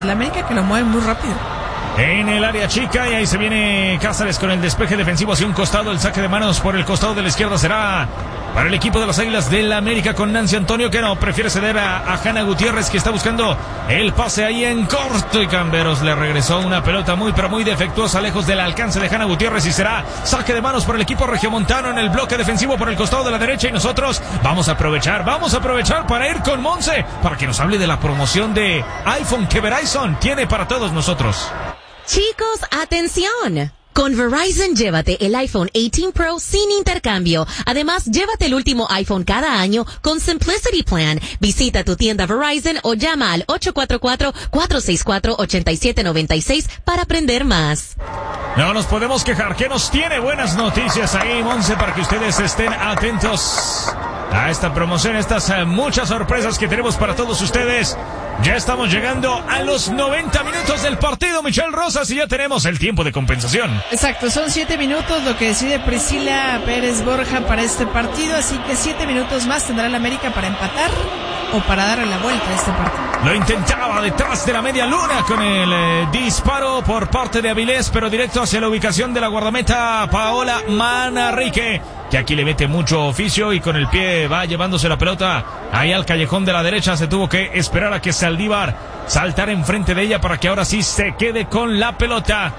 la América, que lo mueve muy rápido. En el área chica, y ahí se viene Cáceres con el despeje defensivo hacia un costado. El saque de manos por el costado de la izquierda será para el equipo de las Águilas del la América, con Nancy Antonio, que no prefiere ceder a Hanna Gutiérrez, que está buscando el pase ahí en corto, y Camberos le regresó una pelota muy pero muy defectuosa, lejos del alcance de Hanna Gutiérrez, y será saque de manos por el equipo regiomontano en el bloque defensivo por el costado de la derecha. Y nosotros vamos a aprovechar para ir con Monse, para que nos hable de la promoción de iPhone que Verizon tiene para todos nosotros. Chicos, atención. Con Verizon, llévate el iPhone 18 Pro sin intercambio. Además, llévate el último iPhone cada año con Simplicity Plan. Visita tu tienda Verizon o llama al 844-464-8796 para aprender más. No nos podemos quejar, que nos tiene buenas noticias ahí, Monse, para que ustedes estén atentos a esta promoción, estas muchas sorpresas que tenemos para todos ustedes. Ya estamos llegando a los 90 minutos del partido, Michelle Rosas, y ya tenemos el tiempo de compensación. Exacto, son 7 minutos lo que decide Priscila Pérez Borja para este partido, así que 7 minutos más tendrá el América para empatar o para darle la vuelta a este partido. Lo intentaba detrás de la media luna con el disparo por parte de Avilés, pero directo hacia la ubicación de la guardameta Paola Manarrique, que aquí le mete mucho oficio y con el pie va llevándose la pelota ahí al callejón de la derecha. Se tuvo que esperar a que Saldívar saltara enfrente de ella para que ahora sí se quede con la pelota.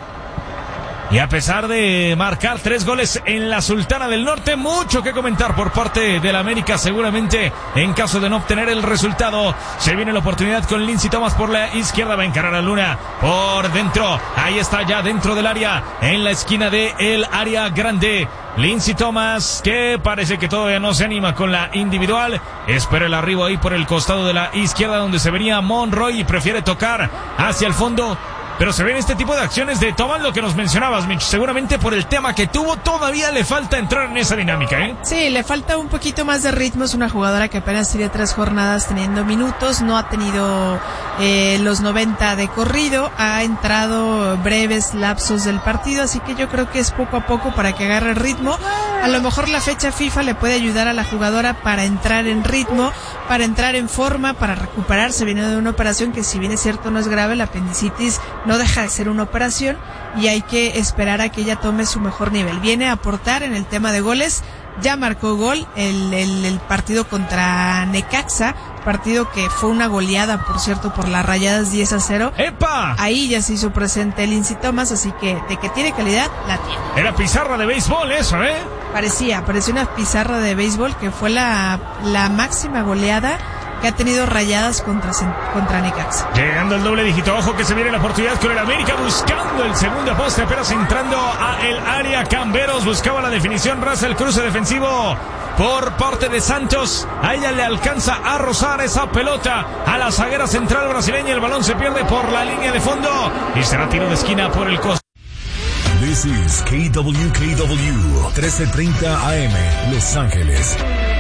Y a pesar de marcar 3 goles en la Sultana del Norte, mucho que comentar por parte del América, seguramente en caso de no obtener el resultado. Se viene la oportunidad con Lindsay Thomas por la izquierda, va a encarar a Luna por dentro, ahí está ya dentro del área, en la esquina de el área grande. Lindsay Thomas, que parece que todavía no se anima con la individual, espera el arribo ahí por el costado de la izquierda donde se venía Monroy y prefiere tocar hacia el fondo. Pero se ven este tipo de acciones de Thomas, lo que nos mencionabas, Mitch. Seguramente por el tema que tuvo, todavía le falta entrar en esa dinámica, ¿eh? Sí, le falta un poquito más de ritmo. Es una jugadora que apenas tiene 3 jornadas teniendo minutos. No ha tenido los 90 de corrido. Ha entrado breves lapsos del partido. Así que yo creo que es poco a poco para que agarre el ritmo. A lo mejor la fecha FIFA le puede ayudar a la jugadora para entrar en ritmo, para entrar en forma, para recuperarse. Viene de una operación que, si bien es cierto no es grave, la apendicitis no deja de ser una operación y hay que esperar a que ella tome su mejor nivel. Viene a aportar en el tema de goles, ya marcó gol el partido contra Necaxa, partido que fue una goleada, por cierto, por las Rayadas 10-0. ¡Epa! Ahí ya se hizo presente Lindsay Thomas, así que de que tiene calidad, la tiene. Era pizarra de béisbol eso, ¿eh? Parecía una pizarra de béisbol, que fue la máxima goleada que ha tenido Rayadas contra Necaxa. Llegando el doble dígito, ojo que se viene la oportunidad con el América, buscando el segundo poste, apenas entrando a el área. Camberos buscaba la definición, raza el cruce defensivo por parte de Santos. A ella le alcanza a rozar esa pelota a la zaguera central brasileña. El balón se pierde por la línea de fondo y será tiro de esquina por el costo. This is KWKW 1330 AM Los Ángeles.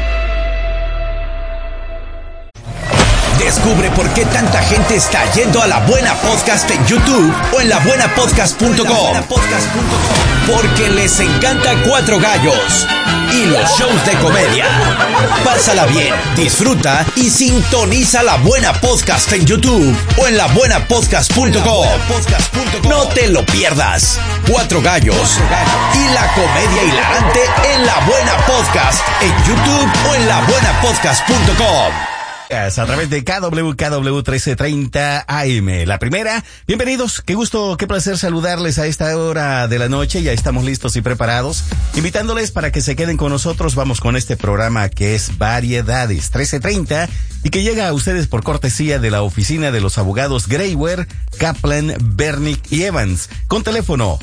Descubre por qué tanta gente está yendo a La Buena Podcast en YouTube o en labuenapodcast.com. Porque les encanta Cuatro Gallos y los shows de comedia. Pásala bien, disfruta y sintoniza La Buena Podcast en YouTube o en labuenapodcast.com. No te lo pierdas. Cuatro Gallos y la comedia hilarante en La Buena Podcast en YouTube o en labuenapodcast.com. A través de KWKW 1330 AM. La primera, bienvenidos, qué gusto, qué placer saludarles a esta hora de la noche. Ya estamos listos y preparados, invitándoles para que se queden con nosotros. Vamos con este programa que es Variedades 1330 y que llega a ustedes por cortesía de la oficina de los abogados Greywer, Kaplan, Bernick y Evans, con teléfono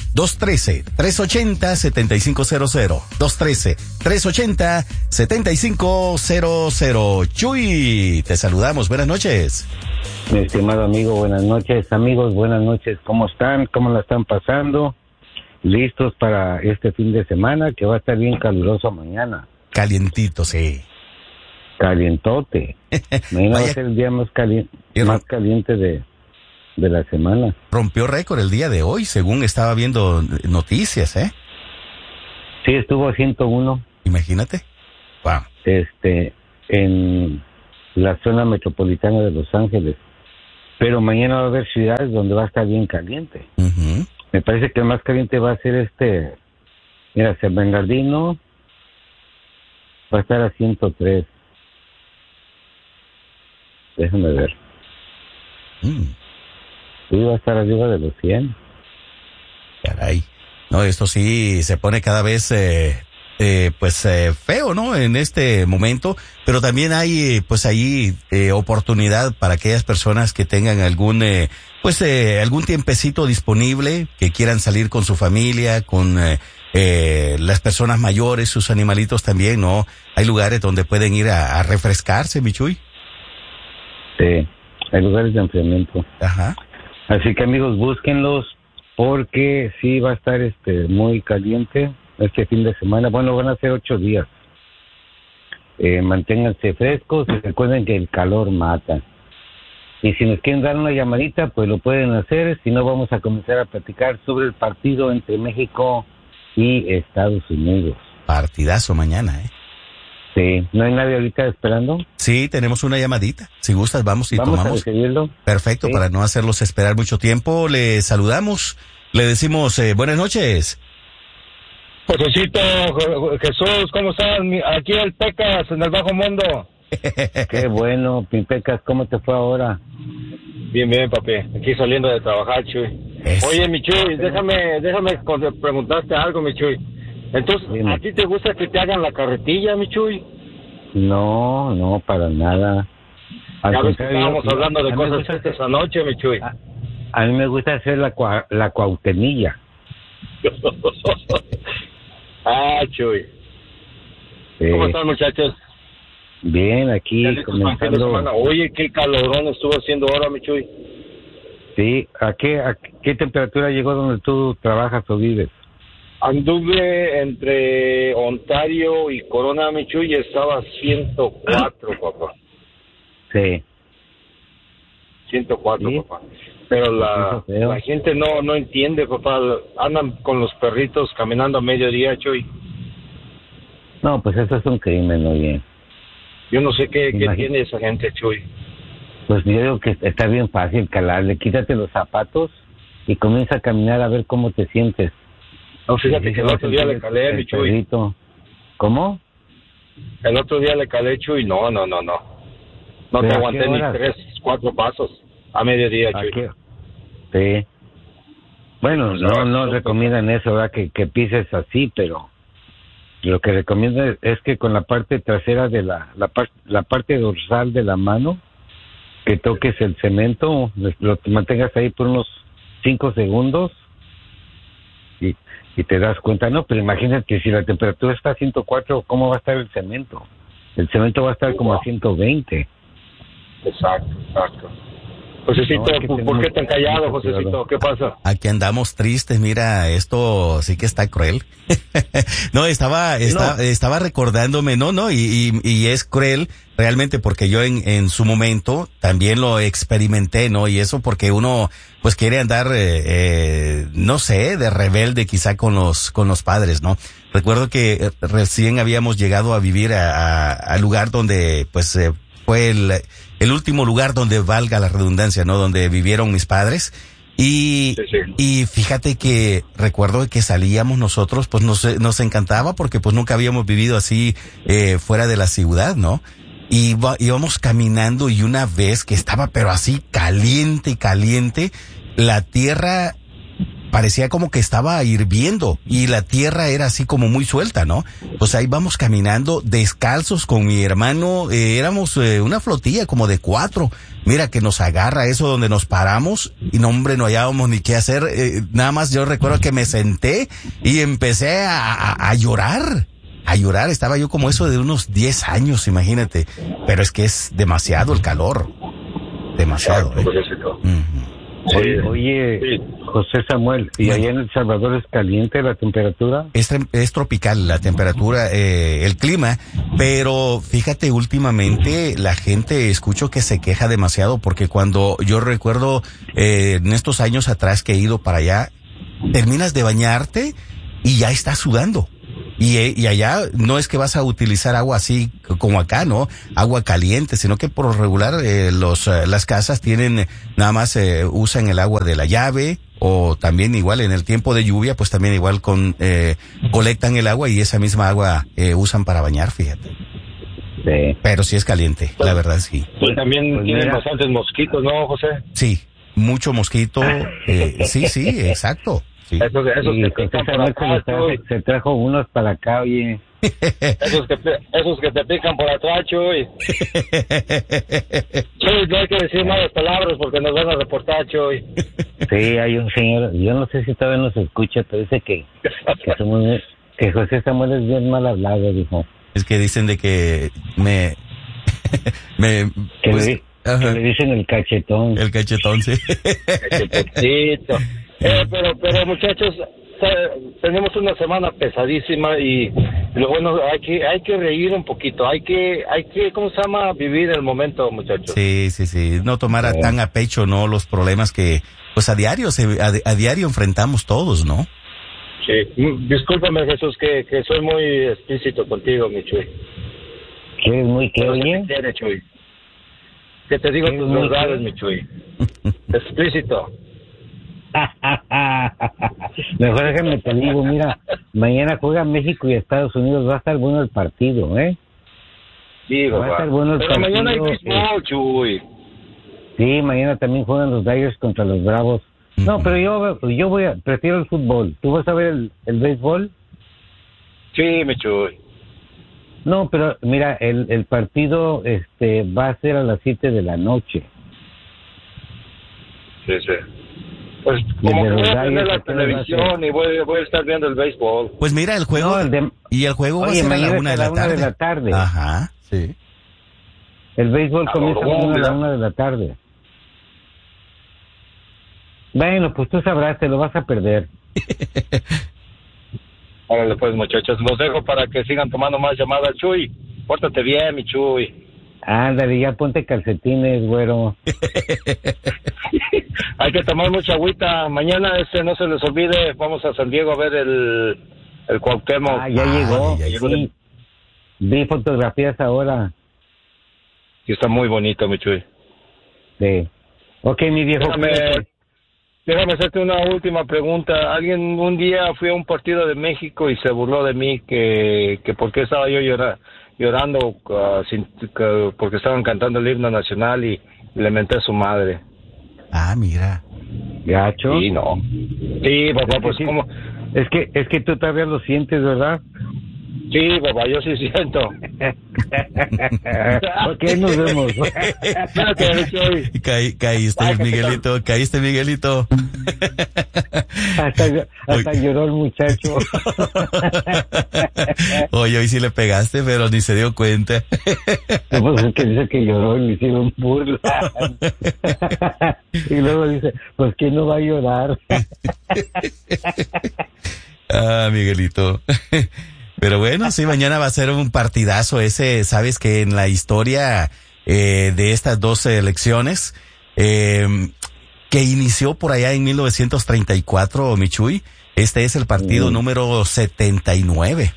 213-380-7500, 213-380-7500. Chuy, te saludamos, buenas noches. Mi estimado amigo, buenas noches. Amigos, buenas noches. ¿Cómo están? ¿Cómo la están pasando? ¿Listos para este fin de semana que va a estar bien caluroso mañana? Calientito, sí. Calientote. Mañana va a ser el día más caliente de la semana. Rompió récord el día de hoy, según estaba viendo noticias, ¿eh? Sí, estuvo a 101. Imagínate. Wow. En la zona metropolitana de Los Ángeles. pero mañana va a haber ciudades donde va a estar bien caliente. Uh-huh. Me parece que el más caliente va a ser mira, San Bernardino va a estar a 103. Déjame ver. Sí, va a estar arriba de los 100. Caray. No, esto sí se pone cada vez feo, ¿no? En este momento, pero también hay pues ahí oportunidad para aquellas personas que tengan algún tiempecito disponible, que quieran salir con su familia, con las personas mayores, sus animalitos también, ¿no? Hay lugares donde pueden ir a refrescarse, mi Chuy. Sí, hay lugares de enfriamiento. Ajá. Así que amigos, búsquenlos porque sí va a estar muy caliente este fin de semana. Bueno, van a ser 8 días. Manténganse frescos y recuerden que el calor mata. Y si nos quieren dar una llamadita, pues lo pueden hacer. Si no, vamos a comenzar a platicar sobre el partido entre México y Estados Unidos. Partidazo mañana, ¿eh? Sí. ¿No hay nadie ahorita esperando? Sí, tenemos una llamadita. Si gustas, vamos tomamos. A recibirlo. Perfecto, sí. Para no hacerlos esperar mucho tiempo, le saludamos, le decimos buenas noches. Josecito, Jesús, ¿cómo estás? Aquí el Pecas, en el Bajo Mundo. Qué bueno, Pecas, ¿cómo te fue ahora? Bien, papi. Aquí saliendo de trabajar, Chuy. Oye, mi Chuy, déjame preguntarte algo, mi Chuy. Entonces, dime. ¿A ti te gusta que te hagan la carretilla, mi Chuy? No, para nada. Ya ves que estábamos hablando de cosas esta noche, mi Chuy. A mí me gusta hacer la cuauhtenilla. Chuy. Sí. ¿Cómo están, muchachos? Bien, aquí comenzando. Oye, qué calorón estuvo haciendo ahora, mi Chuy. Sí, ¿a qué temperatura llegó donde tú trabajas o vives? Anduve entre Ontario y Corona, mi Chuy, y estaba a 104, papá. Sí. 104, ¿sí? Papá. Pero la gente no entiende, papá. Andan con los perritos caminando a mediodía, Chuy. No, pues eso es un crimen, oye. Yo no sé qué tiene esa gente, Chuy. Pues yo digo que está bien fácil calarle. Quítate los zapatos y comienza a caminar a ver cómo te sientes. No, fíjate que el otro día le calé, mi Chuy. Perrito. ¿Cómo? El otro día le calé, Chuy. No. No te aguanté ni 3, 4 pasos a mediodía, Chuy. Sí. Bueno, no recomiendan eso, ¿verdad? Que pises así, pero lo que recomiendan es que con la parte trasera de la parte dorsal de la mano, que toques el cemento, lo mantengas ahí por unos 5 segundos y te das cuenta. No, pero imagínate, si la temperatura está a 104, ¿cómo va a estar el cemento? El cemento va a estar como a 120. Exacto. Josecito, ¿por qué tan callado, Josecito? ¿Qué pasa? Aquí andamos tristes, mira, esto sí que está cruel. No, estaba recordándome, y es cruel realmente porque yo en su momento también lo experimenté, ¿no? Y eso porque uno pues quiere andar, no sé, de rebelde quizá con los padres, ¿no? Recuerdo que recién habíamos llegado a vivir al lugar donde pues fue el último lugar donde, valga la redundancia, ¿no? Donde vivieron mis padres. Y fíjate que recuerdo que salíamos nosotros, pues nos encantaba porque pues nunca habíamos vivido así fuera de la ciudad, ¿no? Y íbamos caminando y una vez que estaba pero así caliente, la tierra parecía como que estaba hirviendo y la tierra era así como muy suelta, ¿no? Pues ahí vamos caminando descalzos con mi hermano, éramos una flotilla como de 4. Mira que nos agarra eso donde nos paramos y no, hombre, no hallábamos ni qué hacer. Nada más yo recuerdo que me senté y empecé a llorar. Estaba yo como eso de unos 10 años, imagínate. Pero es que es demasiado el calor. Demasiado, ¿eh? Oye, José Samuel, ¿y allá en El Salvador es caliente la temperatura? Es tropical la temperatura, el clima, pero fíjate, últimamente la gente escucho que se queja demasiado porque cuando yo recuerdo en estos años atrás que he ido para allá, terminas de bañarte y ya estás sudando. Y allá no es que vas a utilizar agua así como acá, ¿no? Agua caliente, sino que por lo regular las casas tienen, nada más usan el agua de la llave, o también igual en el tiempo de lluvia, pues también igual colectan el agua y esa misma agua usan para bañar, fíjate. Sí. Pero sí es caliente, la verdad sí. Pues también tienen bastantes mosquitos, ¿no, José? Sí, mucho mosquito, sí, exacto. Sí. Esos que pican por atrás, se trajo unos para acá, oye. esos que te pican por atrás, Chuy. Chuy, no hay que decir malas palabras porque nos van a reportar, Chuy. Sí, hay un señor, yo no sé si todavía nos escucha, pero dice que José Samuel es bien mal hablado, dijo. Es que dicen de que que le dicen el cachetón. El cachetón, sí. Cachetoncito. Pero muchachos, tenemos una semana pesadísima y lo bueno, hay que reír un poquito, hay que, ¿cómo se llama? Vivir el momento, muchachos. Sí, no tomar tan a pecho, ¿no? Los problemas que, pues a diario enfrentamos todos, ¿no? Sí, discúlpame, Jesús, que soy muy explícito contigo, mi Chuy. ¿Qué es muy qué, oye? Chuy? Que te digo tus verdades, mi Chuy. Explícito. Mejor déjame te digo, mira, mañana juega México y Estados Unidos, va a estar bueno el partido, ¿eh? Sí, va a estar bueno el pero partido. Mañana hay béisbol, Chuy. Sí, mañana también juegan los Dodgers contra los Bravos. No, pero yo prefiero el fútbol. ¿Tú vas a ver el béisbol? Sí, mi Chuy. No, pero mira, el partido va a ser a las 7 de la noche. Sí. Pues como que voy a tener la televisión y voy a estar viendo el béisbol. Pues mira, el juego va a ser a la 1 de la tarde. Ajá, sí. El béisbol comienza a la 1 de la tarde. Bueno, pues tú sabrás, te lo vas a perder. Órale pues, muchachos, los dejo para que sigan tomando más llamadas. Chuy, pórtate bien, mi Chuy. Ándale, ya ponte calcetines, güero. Hay que tomar mucha agüita. Mañana no se les olvide, vamos a San Diego a ver el Cuauhtémoc. Ya llegó. Sí. Vi fotografías ahora. Y está muy bonito, mi Chuy. Sí. Ok, mi viejo. Déjame hacerte una última pregunta. Alguien un día fui a un partido de México y se burló de mí que por qué estaba yo llorando porque estaban cantando el himno nacional y le menté a su madre. Ah, mira. ¿Gacho? Sí, no. Sí, papá, pues sí. ¿cómo? Es que tú todavía lo sientes, ¿verdad? Sí, papá, yo sí siento. Ok, nos vemos. Caíste, Miguelito. Hasta lloró el muchacho. Oye, hoy sí le pegaste, pero ni se dio cuenta. Pues es que dice que lloró y le hicieron burla. Y luego dice, pues ¿quién no va a llorar? Ah, Miguelito. Pero bueno, sí, mañana va a ser un partidazo ese. Sabes que en la historia de estas dos elecciones, que inició por allá en 1934, Michuy, este es el partido número 79.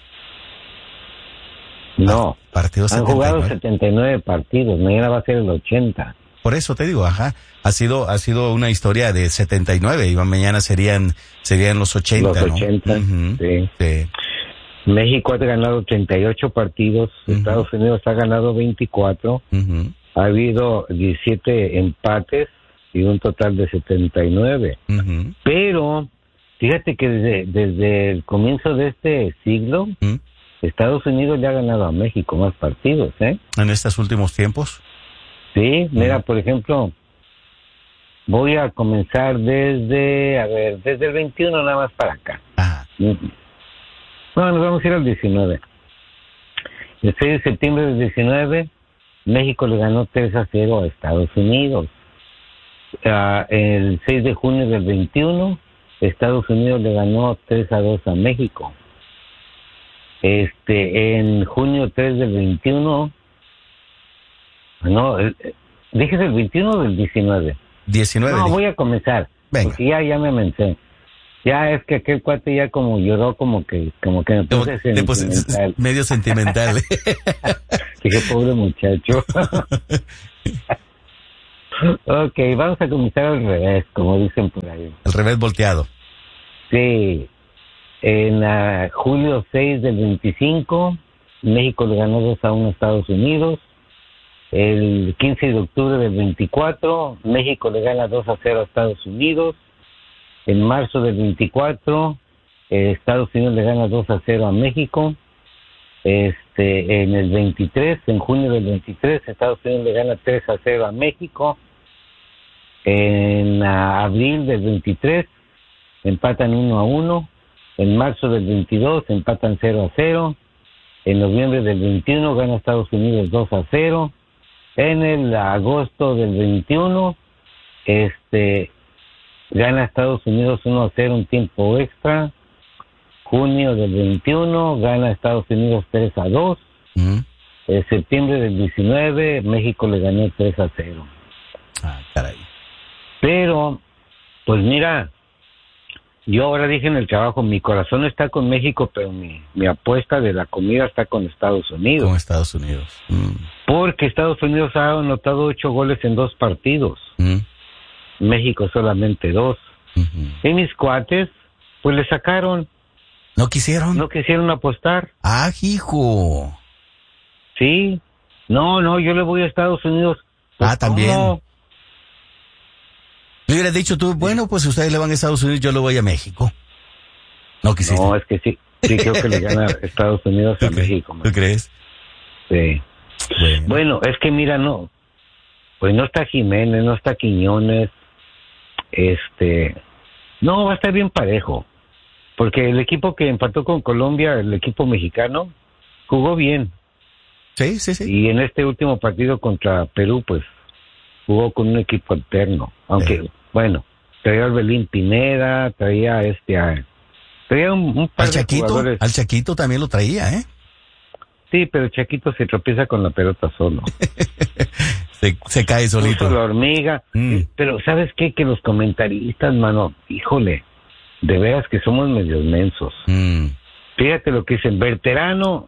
No, partido 79. Han jugado 79 partidos, mañana va a ser el 80. Por eso te digo, ha sido una historia de 79 y mañana serían los 80, los 80, ¿no? Sí. México ha ganado 38 partidos, Estados Unidos ha ganado 24, ha habido 17 empates y un total de 79. Pero fíjate que desde el comienzo de este siglo, Estados Unidos le ha ganado a México más partidos, ¿eh? En estos últimos tiempos. Sí, mira, por ejemplo, voy a comenzar desde el 21 nada más para acá. Ajá. Bueno, nos vamos a ir al 19. El 6 de septiembre del 19, México le ganó 3-0 a Estados Unidos. El 6 de junio del 21, Estados Unidos le ganó 3-2 a México. En junio 3 del 21, ¿dije del 21 o del 19? 19. No, voy a comenzar. Venga. Porque ya me menté. Ya es que aquel cuate ya como lloró, como que me puse sentimental. Medio sentimental. Dije, pobre muchacho. Ok, vamos a comenzar al revés, como dicen por ahí. El revés volteado. Sí. En julio 6 del 25, México le ganó 2-1 a Estados Unidos. El 15 de octubre del 24, México le gana 2-0 a Estados Unidos. En marzo del 24, Estados Unidos le gana 2-0 a México. En el 23, en junio del 23, Estados Unidos le gana 3-0 a México. En abril del 23, empatan 1-1. En marzo del 22, empatan 0-0. En noviembre del 21, gana Estados Unidos 2-0. En el agosto del 21, gana Estados Unidos 1-0 en tiempo extra. Junio del 21, gana Estados Unidos 3-2. En septiembre del 19, México le ganó 3-0. Ah, caray. Pero, pues mira, yo ahora dije en el trabajo, mi corazón está con México, pero mi apuesta de la comida está con Estados Unidos. Con Estados Unidos. Porque Estados Unidos ha anotado 8 goles en 2 partidos. México solamente 2. Y mis cuates, pues le sacaron. ¿No quisieron? No quisieron apostar. Ah, hijo. Sí. No, yo le voy a Estados Unidos. Pues, también. ¿cómo? Le hubieras dicho tú, bueno, pues ustedes le van a Estados Unidos, yo le voy a México. No quisiste. No, es que sí creo que le gana Estados Unidos a México. ¿Tú crees? Sí. Bueno, es que mira, no. Pues no está Jiménez, no está Quiñones. No, va a estar bien parejo. Porque el equipo que empató con Colombia, el equipo mexicano, jugó bien. Sí. Y en este último partido contra Perú, pues, jugó con un equipo alterno. Aunque, bueno, traía a Orbelín Pineda, traía un par de jugadores. Al Chaquito también lo traía, ¿eh? Sí, pero Chaquito se tropieza con la pelota solo. se cae solito. Puso la hormiga. Pero ¿sabes qué? Que los comentaristas, mano, híjole, de veras que somos medios mensos. Fíjate lo que dicen, Berterame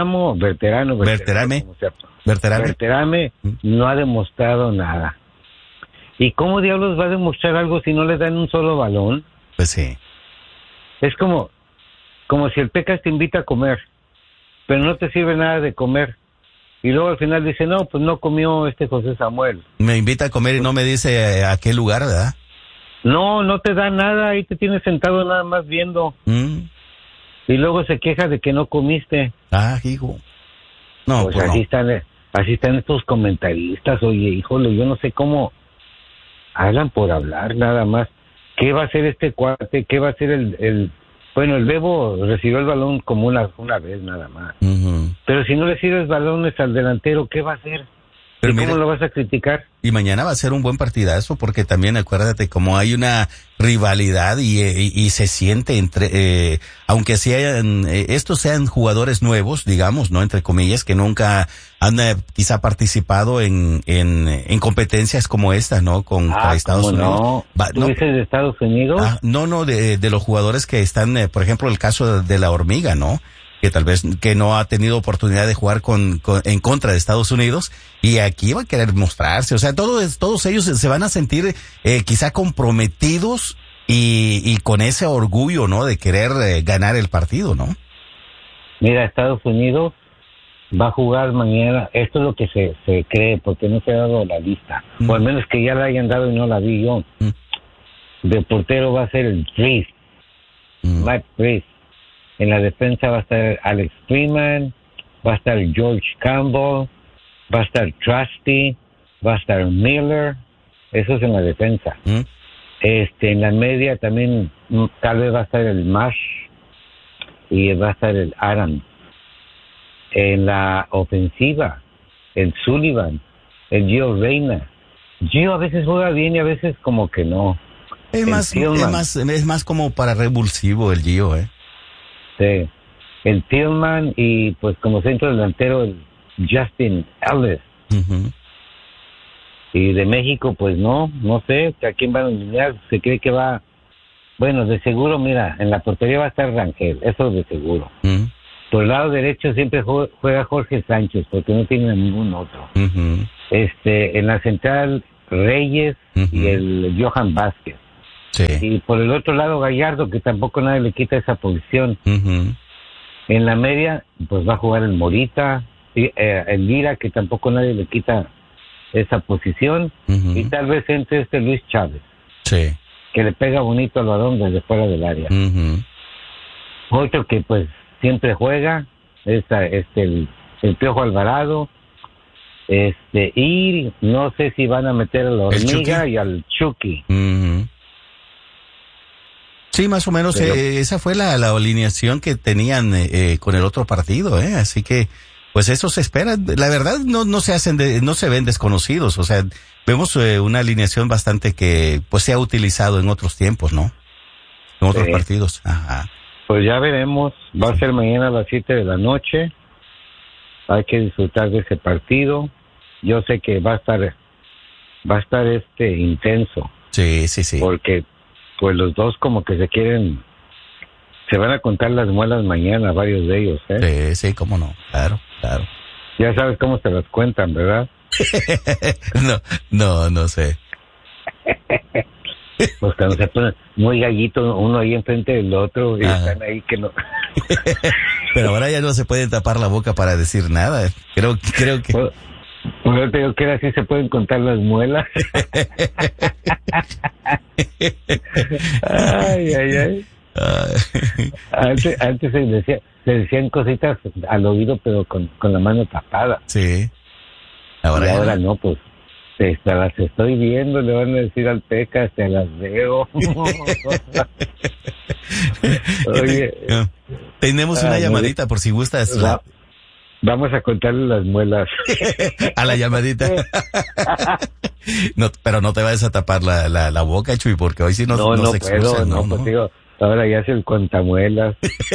no ha demostrado nada. ¿Y cómo diablos va a demostrar algo si no le dan un solo balón? Pues sí. Es como si el Pecas te invita a comer, pero no te sirve nada de comer. Y luego al final dice, no, pues no comió José Samuel. Me invita a comer y no me dice a qué lugar, ¿verdad? No te da nada, ahí te tienes sentado nada más viendo. Y luego se queja de que no comiste. Ah, hijo. No, pues así no. Así están estos comentaristas. Oye, híjole, yo no sé cómo hablan por hablar nada más. ¿Qué va a hacer este cuate? ¿Qué va a hacer el Bebo recibió el balón como una vez nada más. Pero si no le sirves balones al delantero, ¿qué va a hacer? Pero ¿Cómo lo vas a criticar? Y mañana va a ser un buen partidazo porque también acuérdate como hay una rivalidad y se siente entre, aunque estos sean jugadores nuevos, digamos, ¿no? Entre comillas, que nunca han quizá participado en competencias como esta, ¿no? Para Estados Unidos. ¿Tú dices de Estados Unidos? No, de los jugadores que están, por ejemplo, el caso de la Hormiga, ¿no? Que tal vez que no ha tenido oportunidad de jugar en contra de Estados Unidos y aquí va a querer mostrarse, o sea, todos ellos se van a sentir quizá comprometidos y con ese orgullo, ¿no? De querer ganar el partido, ¿no? Mira, Estados Unidos va a jugar mañana, esto es lo que se cree porque no se ha dado la lista, o al menos que ya la hayan dado y no la vi yo. De portero va a ser el Freese, Matt Freese. En la defensa va a estar Alex Freeman, va a estar George Campbell, va a estar Trusty, va a estar Miller. Eso es en la defensa. En la media también tal vez va a estar el Mash y va a estar el Adams. En la ofensiva, el Sullivan, el Gio Reyna. Gio a veces juega bien y a veces como que no. Es más como para revulsivo el Gio, Sí. El Tillman y pues como centro delantero el Justin Ellis. Y de México pues no sé a quién van a alinear. Se cree que va Bueno, de seguro, mira, en la portería va a estar Rangel, eso de seguro. Por el lado derecho siempre juega Jorge Sánchez, porque no tiene ningún otro. En la central, Reyes y el Johan Vázquez. Sí. Y por el otro lado, Gallardo, que tampoco nadie le quita esa posición. En la media, pues va a jugar el Morita, el Lira, que tampoco nadie le quita esa posición. Y tal vez entre Luis Chávez. Sí. Que le pega bonito al balón desde fuera del área. Otro que pues siempre juega es el Piojo Alvarado. Y no sé si van a meter a la Hormiga y al Chucky. Sí, más o menos. Pero esa fue la alineación que tenían con el otro partido, así que pues eso se espera. La verdad no se ven desconocidos, o sea, vemos una alineación bastante que pues se ha utilizado en otros tiempos, ¿no? En otros partidos. Ajá. Pues ya veremos. Va a ser mañana a las 7 de la noche. Hay que disfrutar de ese partido. Yo sé que va a estar intenso. Sí. Porque pues los dos como que se van a contar las muelas mañana, varios de ellos, Sí, cómo no, claro. Ya sabes cómo se las cuentan, ¿verdad? No sé. Pues cuando se ponen muy gallito uno ahí enfrente del otro y están ahí que no. Pero ahora ya no se pueden tapar la boca para decir nada. Creo que... Pues yo te digo que ahora sí se pueden contar las muelas. Ay. Antes se decían cositas al oído, pero con la mano tapada. Sí. Ahora no, pues las estoy viendo, le van a decir al Peca, se las veo. Oye, tenemos una llamadita por si gustas. Vamos a contarle las muelas. A la llamadita. No, pero no te vayas a tapar la boca, Chuy, porque hoy sí nos expulsan. No, pues digo, ahora ya es el contamuelas.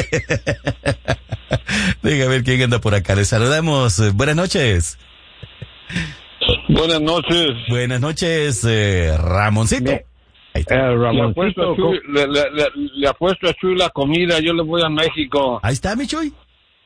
Diga a ver quién anda por acá. Les saludamos. Buenas noches. Buenas noches. Buenas noches, Ramoncito. Ramoncito. Le apuesto a Chuy la comida, yo le voy a México. Ahí está, mi Chuy.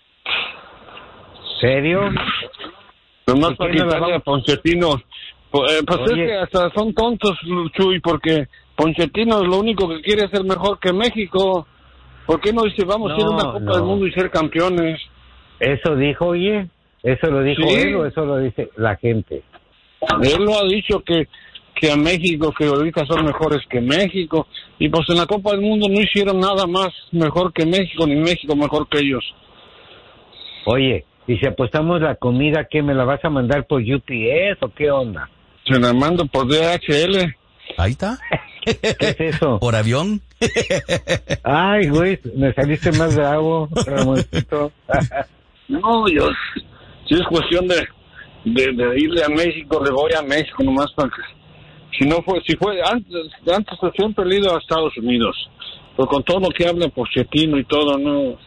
¿Serio? Nomás para quitarle a Ponchetino. Pues es que hasta son tontos, Chuy, porque Ponchetino lo único que quiere es ser mejor que México. ¿Por qué no dice vamos a ir a una Copa del Mundo y ser campeones? Eso dijo, oye. ¿Eso lo dijo él o eso lo dice la gente? Él lo ha dicho que a México, que ahorita son mejores que México. Y pues en la Copa del Mundo no hicieron nada más mejor que México, ni México mejor que ellos. Oye, y si apostamos la comida, ¿qué me la vas a mandar por UPS o qué onda? Se la mando por DHL. Ahí está. ¿Qué es eso? ¿Por avión? Ay, güey, me saliste más bravo, Ramoncito. No, si es cuestión de irle a México, le voy a México nomás para que... Si fue antes siempre he ido a Estados Unidos. Pero con todo lo que habla Pochettino y todo, no...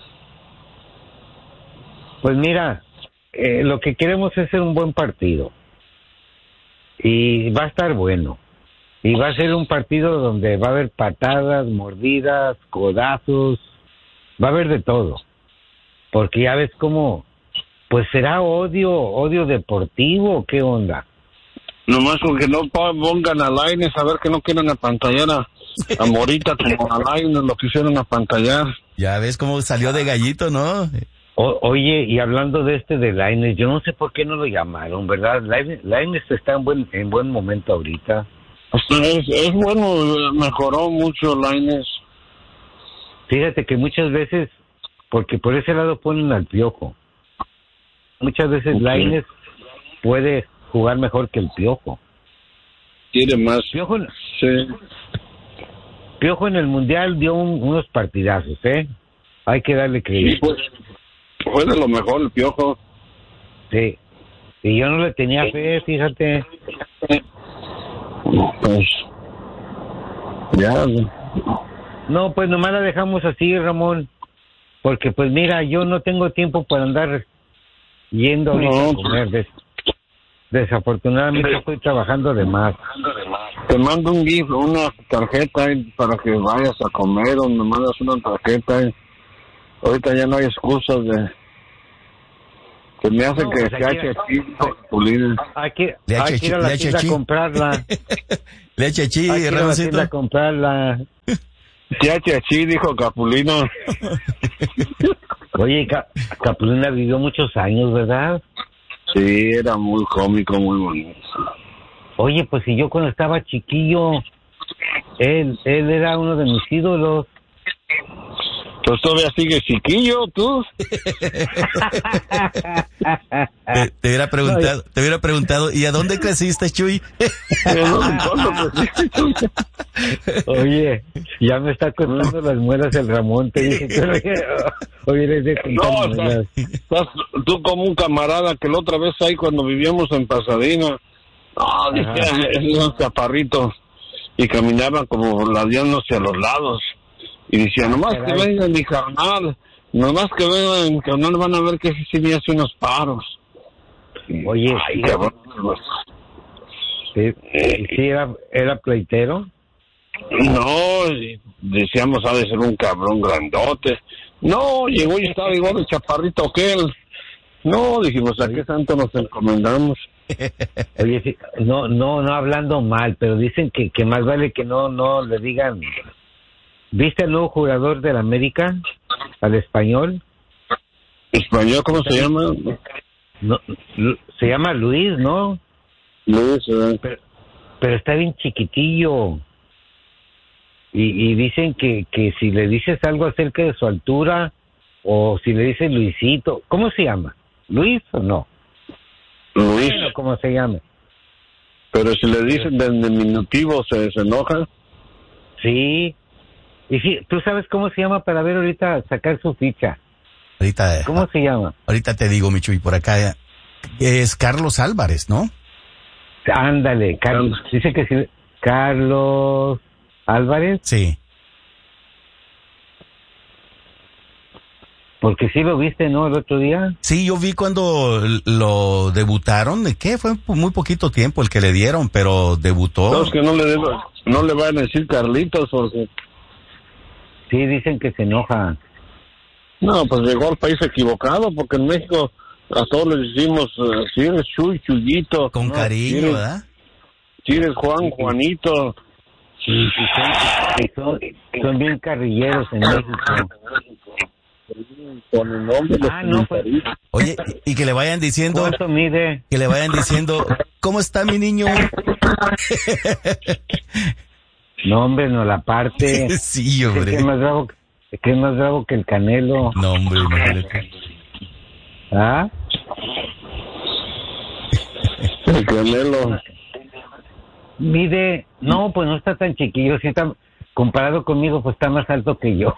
Pues mira, lo que queremos es hacer un buen partido. Y va a estar bueno. Y va a ser un partido donde va a haber patadas, mordidas, codazos. Va a haber de todo. Porque ya ves cómo... Pues será odio deportivo o qué onda. Nomás porque no pongan a Lainez, a ver que no quieren apantallar a Morita como a Lainez lo quisieron apantallar. Ya ves cómo salió de gallito, ¿no? Oye, y hablando de Lainez, yo no sé por qué no lo llamaron, ¿verdad? Lainez está en buen momento ahorita. Es bueno, mejoró mucho Lainez. Fíjate que muchas veces, porque por ese lado ponen al Piojo. Muchas veces Lainez puede jugar mejor que el Piojo. Tiene más. Piojo en el Mundial dio unos partidazos, Hay que darle crédito. Sí, pues, fue de lo mejor el Piojo. Sí. Y yo no le tenía fe, fíjate. Pues ya. No, pues nomás la dejamos así, Ramón. Porque pues mira, yo no tengo tiempo para andar yendo ahorita a comer. Desafortunadamente estoy trabajando de más. Te mando un GIF, una tarjeta para que vayas a comer, o me mandas una tarjeta. Ahorita ya no hay excusas de... Se me hace que se hace Capulina. Hay que ir a la tienda a comprarla. Leche chi, hay que ir a la tienda a comprarla. Chiachi, dijo Capulino. Oye, Capulina vivió muchos años, ¿verdad? Sí, era muy cómico, muy bonito. Oye, pues si yo cuando estaba chiquillo, él era uno de mis ídolos. Pues todavía sigues chiquillo, tú. Te hubiera preguntado, ¿y a dónde creciste, Chuy? Oye, ya me está contando las muelas el Ramón, te dije que oye, eres de no, estás tú como un camarada que la otra vez ahí cuando vivíamos en Pasadena, dije, esos chaparritos, y caminaban como ladeándose a los lados. Y decía, nomás que vengan mi carnal, nomás que vengan mi carnal, van a ver que sí me hace unos paros. Oye, ay, cabrón. ¿Sí era pleitero? No, decíamos, ha de ser un cabrón grandote. No, llegó y estaba igual de chaparrito que él. No, dijimos, ¿a qué santo nos encomendamos? Oye, sí, no hablando mal, pero dicen que más vale que no le digan... ¿Viste el nuevo jugador del América? ¿Al español? ¿Español cómo se llama? No, se llama Luis, ¿no? Luis, pero está bien chiquitillo. Y dicen que si le dices algo acerca de su altura, o si le dices Luisito, ¿cómo se llama? ¿Luis o no? Luis. Bueno, ¿cómo se llama? Pero si le dicen de diminutivo, ¿se enoja? Sí. Y sí, ¿tú sabes cómo se llama para ver ahorita sacar su ficha? Ahorita. ¿Cómo se llama? Ahorita te digo, Michuy, por acá es Carlos Álvarez, ¿no? Ándale, Carlos. Dice que sí. Carlos Álvarez. Sí. Porque sí lo viste, ¿no? El otro día. Sí, yo vi cuando lo debutaron. ¿Qué? Fue muy poquito tiempo el que le dieron, pero debutó. No, es que no le van a decir Carlitos, porque... Sí, dicen que se enoja. No, pues llegó al país equivocado, porque en México a todos les decimos, si eres Chuy, Chuyito. Con cariño, ¿verdad? Si eres Juan, Juanito. Sí, son bien carrilleros en México. Con el nombre. No, pues. Oye, y que le vayan diciendo... ¿Cuánto mide? Que le vayan diciendo, ¿cómo está mi niño? No, hombre, no, la parte. Sí, hombre. ¿Qué es más bravo que el Canelo? No, hombre, imagínate. ¿Ah? El Canelo. Mide, no, pues no está tan chiquillo, sí está, comparado conmigo, pues está más alto que yo.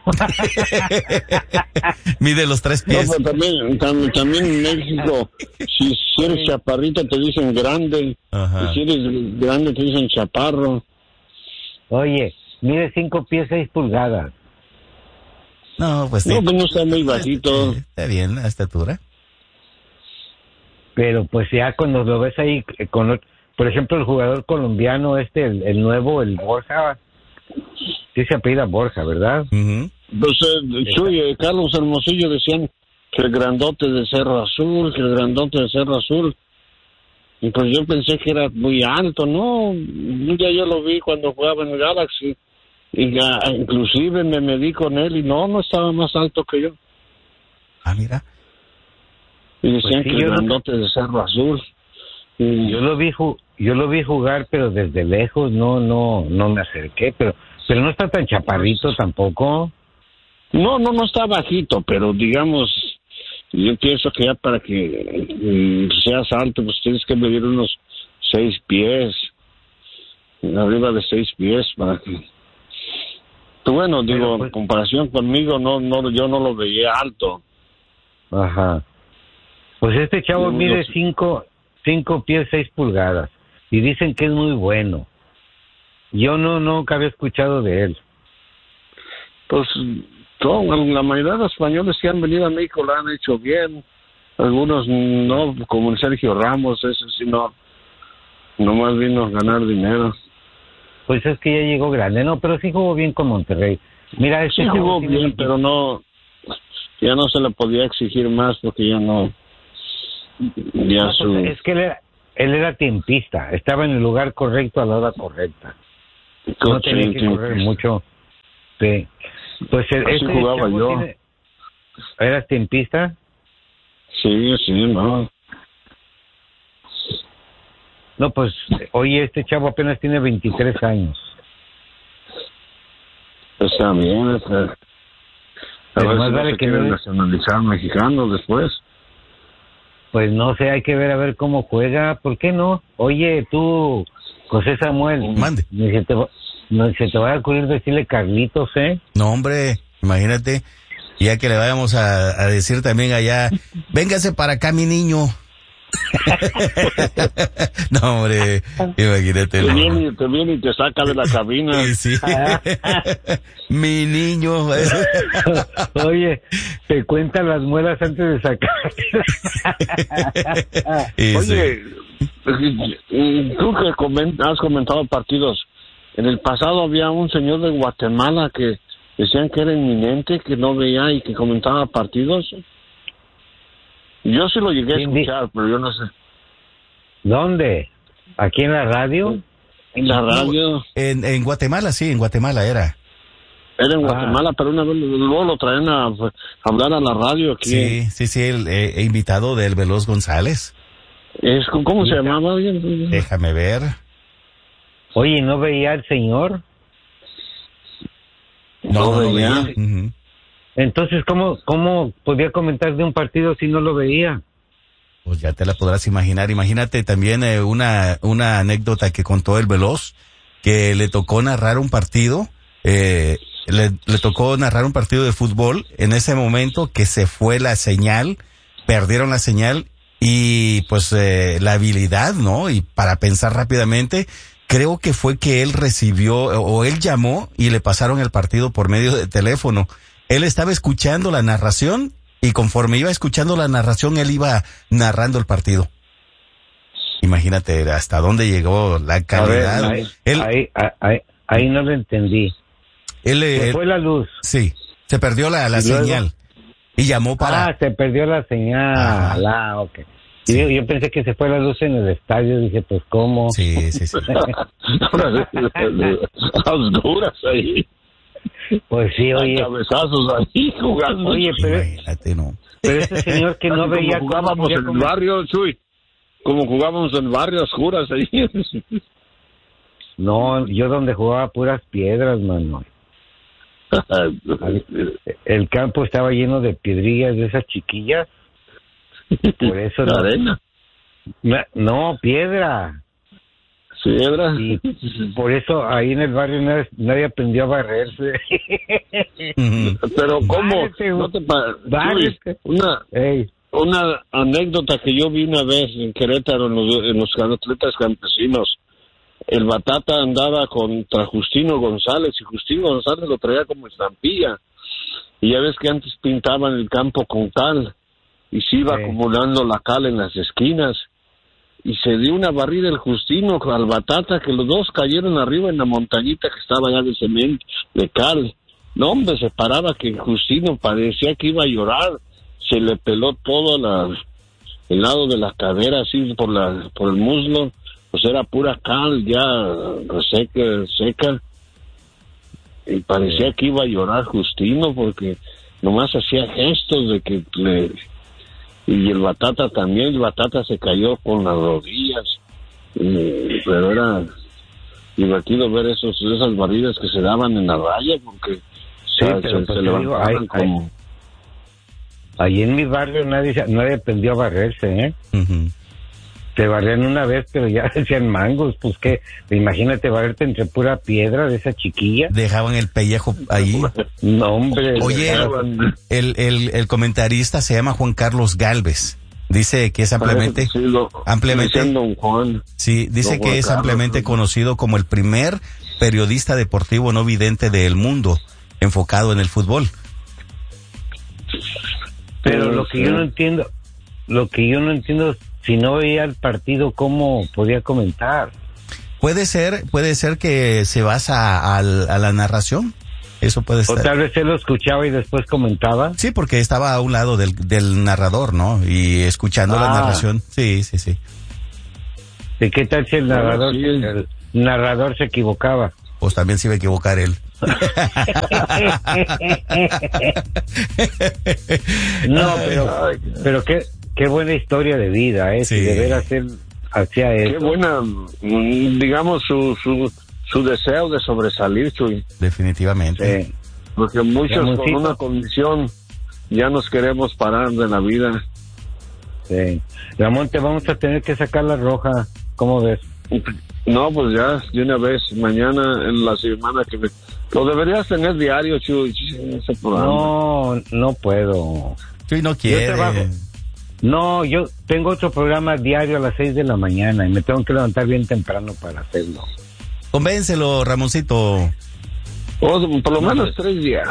Mide los 3 pies. No, pero también en México, si eres chaparrito te dicen grande. Ajá. Y si eres grande te dicen chaparro. Oye, mide 5 pies 6 pulgadas. No, pues no está muy bajito. Está bien la estatura. Pero pues ya cuando lo ves ahí, por ejemplo, el jugador colombiano el nuevo, el Borja, sí se apellida Borja, ¿verdad? Uh-huh. Pues, Carlos Hermosillo decían que el grandote de Cerro Azul, y pues yo pensé que era muy alto, ¿no? Un día yo lo vi cuando jugaba en el Galaxy, y ya, inclusive me medí con él, y no estaba más alto que yo. Ah, mira. Y decían pues sí, que el grandote de Cerro Azul. Y yo lo vi jugar, pero desde lejos no me acerqué, pero no está tan chaparrito tampoco. No está bajito, pero digamos, yo pienso que ya para que seas alto, pues tienes que medir unos 6 pies, arriba de 6 pies, para que... Pero bueno, digo, pues, en comparación conmigo, yo no lo veía alto. Ajá. Pues este chavo mide 5 pies 6 pulgadas y dicen que es muy bueno. Yo nunca había escuchado de él. Pues la mayoría de los españoles que han venido a México lo han hecho bien. Algunos no, como el Sergio Ramos, ese sí no. Nomás vino a ganar dinero. Pues es que ya llegó grande, no, pero sí jugó bien con Monterrey. Mira, Sí jugó bien, pero ya no se le podía exigir más porque ya no. Ya No, pues, es que él era tiempista, estaba en el lugar correcto a la hora correcta. No tenía que correr mucho. Sí. Pues así jugaba yo. ¿Eras tiempista? Sí, no. No, pues, oye, este chavo apenas tiene 23 años. Está bien, a ver más si vale no se que quieren no- nacionalizar mexicanos después. Pues no sé, hay que ver a ver cómo juega. ¿Por qué no? Oye, tú, José Samuel. Mande. Ni se te va a ocurrir decirle Carlitos, ¿eh? No, hombre, imagínate, ya que le vayamos a decir también allá, véngase para acá, mi niño. No, hombre, imagínate. Te viene y te saca de la cabina. Sí. Mi niño. Oye, te cuentan las muelas antes de sacar. Oye, tú que has comentado partidos, en el pasado había un señor de Guatemala que decían que era inminente, que no veía y que comentaba partidos. Yo sí lo llegué a escuchar, pero yo no sé. ¿Dónde? ¿Aquí en la radio? En la radio. En Guatemala, sí, en Guatemala era. Era en Guatemala, pero una vez luego lo traen a hablar a la radio aquí. Sí, el invitado del Veloz González. ¿Cómo se llamaba? Déjame ver. Oye, ¿no veía al señor? No veía. Uh-huh. Entonces, ¿cómo podía comentar de un partido si no lo veía? Pues ya te la podrás imaginar. Imagínate también una anécdota que contó el Veloz, que le tocó narrar un partido, le tocó narrar un partido de fútbol en ese momento que se fue la señal, perdieron la señal y pues la habilidad, ¿no? Y para pensar rápidamente, creo que fue que él recibió o él llamó y le pasaron el partido por medio de teléfono. Él estaba escuchando la narración y conforme iba escuchando la narración, él iba narrando el partido. Imagínate hasta dónde llegó la calidad. A ver, ahí no lo entendí. Se fue la luz. Sí, se perdió la señal. Y llamó para... se perdió la señal. Ok. Sí. Yo pensé que se fue la luz en el estadio. Dije, pues, ¿cómo? Sí. Oscuras ahí. Pues sí, oye. Cabezazos ahí jugando. Oye, imagínate, ¿no? Pero ese señor que no veía... Como jugábamos en el barrio, Chuy. Como jugábamos en el barrio, oscuras ahí. No, yo donde jugaba puras piedras, mano. El campo estaba lleno de piedrillas de esas chiquillas. Por eso ¿La arena? No, piedra. ¿Piedra? Y por eso ahí en el barrio nadie aprendió a barrerse. Pero ¿cómo? Una anécdota que yo vi una vez en Querétaro en los atletas campesinos. El Batata andaba contra Justino González y Justino González lo traía como estampilla. Y ya ves que antes pintaban el campo con cal y se iba acumulando la cal en las esquinas. Y se dio una barrida el Justino al Batata, que los dos cayeron arriba en la montañita que estaba allá de cemento, de cal. No, hombre, se paraba que Justino parecía que iba a llorar. Se le peló todo el lado de la cadera, así por el muslo. Pues era pura cal, ya seca. Y parecía que iba a llorar Justino, porque nomás hacía gestos de que y el Batata también, el Batata se cayó con las rodillas. Pero era divertido ver esas barridas que se daban en la raya, porque se levantaban como... Ahí en mi barrio nadie aprendió a barrerse, ¿eh? Uh-huh. Te barrían una vez, pero ya decían mangos, pues qué, imagínate barrerte entre pura piedra de esa chiquilla. Dejaban el pellejo allí. No, hombre. Oye, el comentarista se llama Juan Carlos Gálvez. Dice que es ampliamente Don Juan. Sí, dice que es ampliamente conocido como el primer periodista deportivo no vidente del mundo enfocado en el fútbol. Pero lo que yo no entiendo, si no veía el partido, ¿cómo podía comentar? Puede ser que se basa a la narración. Eso puede ser. O tal vez él lo escuchaba y después comentaba. Sí, porque estaba a un lado del narrador, ¿no? Y escuchando la narración. Sí. ¿Y qué tal si el narrador se equivocaba? Pues también se iba a equivocar él. No, pero qué buena historia de vida, Sí. Si de veras él hacía eso. Qué buena, digamos, su deseo de sobresalir, Chuy. Definitivamente. Sí. Porque muchos Ramoncito. con una condición ya nos queremos parar de la vida. Sí. Ramón, te vamos a tener que sacar la roja. ¿Cómo ves? No, pues ya, de una vez, mañana, en la semana que me... Lo deberías tener diario, Chuy, ese programa. No puedo. Chuy no quiere. Yo trabajo. No, yo tengo otro programa diario a las 6 de la mañana y me tengo que levantar bien temprano para hacerlo. Convéncelo, Ramoncito. Por lo menos 3 días.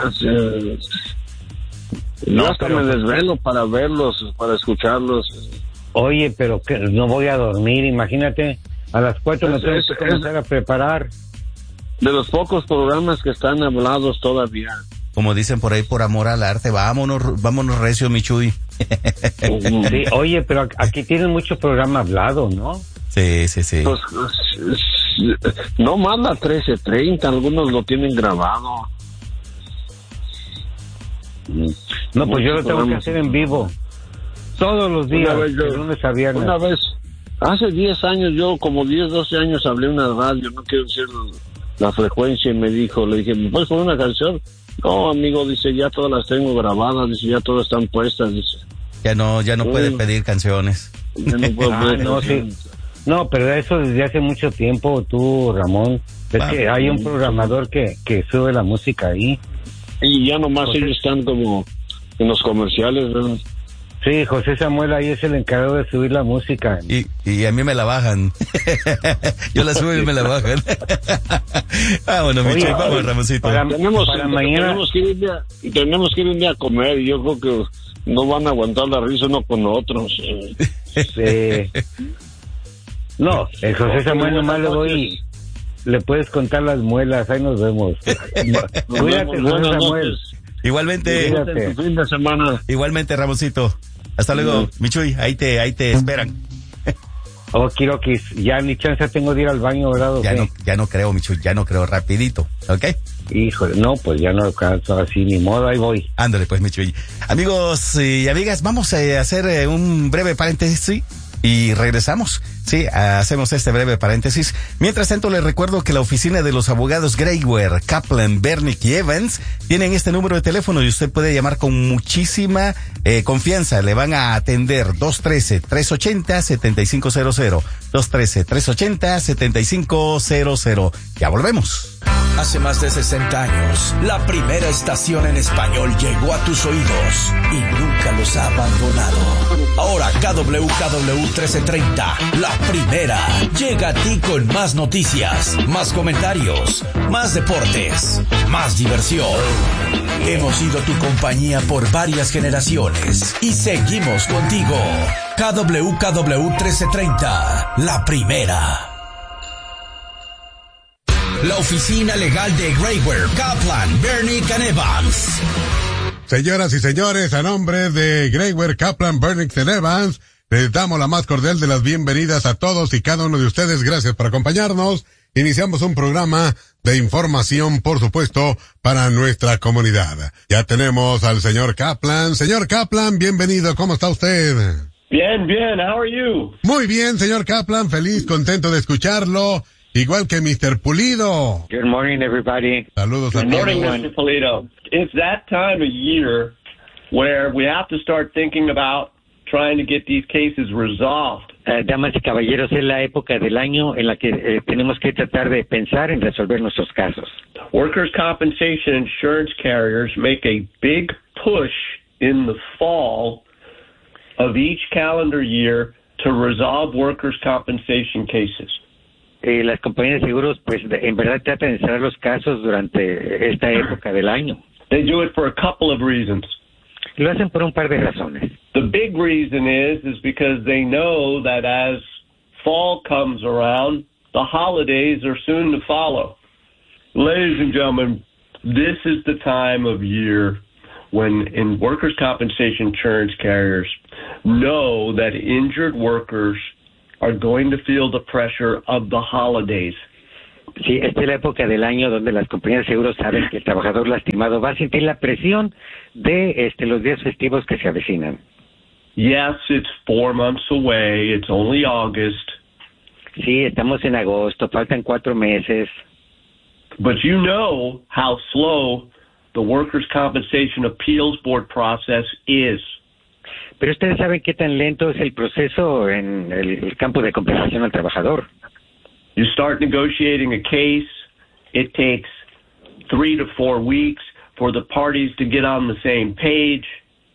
Yo hasta me desvelo para verlos, para escucharlos. Oye, pero que no voy a dormir, imagínate. A las 4 me tengo que comenzar a preparar. De los pocos programas que están hablados todavía. Como dicen por ahí, por amor al arte, vámonos recio, mi Chuy. Sí, oye, pero aquí tienen mucho programa hablado, ¿no? Sí. Pues, no más la 13:30, algunos lo tienen grabado. No, pues yo lo tengo que hacer en vivo. Todos los días, de lunes a viernes. Una vez, hace 10 años, yo como 10, 12 años hablé en una radio, no quiero decir la frecuencia, y le dije, ¿me puedes poner una canción? No, amigo, dice, ya todas las tengo grabadas, dice, ya todas están puestas, dice. Ya no puede pedir canciones. Ya no puedo pedir canciones. Sí. No, pero eso desde hace mucho tiempo, tú, Ramón. Es que hay un programador que sube la música ahí. Y ya nomás ellos están como en los comerciales, ¿verdad? Sí, José Samuel ahí es el encargado de subir la música. Y a mí me la bajan. Yo la subo y me la bajan. Bueno, mi chico, vamos, Ramoncito. Tenemos que ir un día a comer, y yo creo que no van a aguantar la risa uno con otros. No, el José Samuel nomás le voy, le puedes contar las muelas, ahí nos vemos. Cuídate, José Samuel. Igualmente. Cuídate. Fin de semana. Igualmente, Ramoncito. Hasta luego, Michuy, ahí te esperan. Okiroquis, ya ni chance tengo de ir al baño, ¿verdad? Ya no creo, Michuy, rapidito, ¿ok? Híjole, no, pues ya no alcanzo, así ni modo, ahí voy. Ándale pues, Michuy. Amigos y amigas, vamos a hacer un breve paréntesis y regresamos. Sí, hacemos este breve paréntesis. Mientras tanto, les recuerdo que la oficina de los abogados Greywer, Kaplan, Bernick y Evans tienen este número de teléfono y usted puede llamar con muchísima confianza. Le van a atender 213-380-7500. 213-380-7500. Ya volvemos. Hace más de 60 años, la primera estación en español llegó a tus oídos y nunca los ha abandonado. Ahora KWKW 1330, la primera, llega a ti con más noticias, más comentarios, más deportes, más diversión. Hemos sido tu compañía por varias generaciones y seguimos contigo. KWKW 1330, la primera. La oficina legal de Greywer, Kaplan, Bernick and Evans. Señoras y señores, a nombre de Greywer, Kaplan, Bernick and Evans, les damos la más cordial de las bienvenidas a todos y cada uno de ustedes. Gracias por acompañarnos. Iniciamos un programa de información, por supuesto, para nuestra comunidad. Ya tenemos al señor Kaplan. Señor Kaplan, bienvenido. ¿Cómo está usted? Bien. How are you? Muy bien, señor Kaplan. Feliz, contento de escucharlo. Igual que Mr. Pulido. Good morning, everybody. Saludos a Good todos. morning, Mr. Pulido. It's that time of year where we have to start thinking about trying to get these cases resolved. Damas y caballeros, es la época del año en la que tenemos que tratar de pensar en resolver nuestros casos. Workers' compensation insurance carriers make a big push in the fall of each calendar year to resolve workers' compensation cases. Las compañías de seguros, pues, en verdad tratan de cerrar los casos durante esta época del año. They do it for a couple of reasons. Lo hacen por un par de razones. The big reason is because they know that as fall comes around, The holidays are soon to follow. Ladies and gentlemen, this is the time of year when workers' compensation insurance carriers know that injured workers are going to feel the pressure of the holidays. Sí, esta es la época del año donde las compañías de seguros saben que el trabajador lastimado va a sentir la presión de los días festivos que se avecinan. Yes, it's 4 months away. It's only August. Sí, estamos en agosto. Faltan 4 meses. But you know how slow the Workers' Compensation Appeals Board process is. Pero ustedes saben qué tan lento es el proceso en el campo de compensación al trabajador. You start negotiating a case, it takes 3 to 4 weeks for the parties to get on the same page.